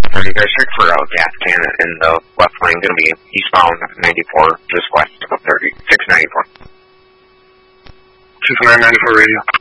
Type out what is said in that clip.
You guys check for a gas can in the left lane, going to be eastbound 94, just west of 30, 694. 6994 radio.